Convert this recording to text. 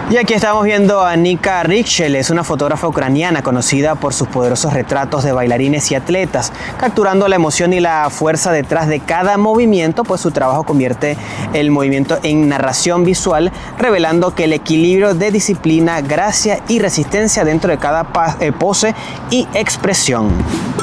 Y aquí estamos viendo a Nika Rikshel, es una fotógrafa ucraniana conocida por sus poderosos retratos de bailarines y atletas, capturando la emoción y la fuerza detrás de cada movimiento, pues su trabajo convierte el movimiento en narración visual, revelando que el equilibrio de disciplina, gracia y resistencia dentro de cada pose y expresión.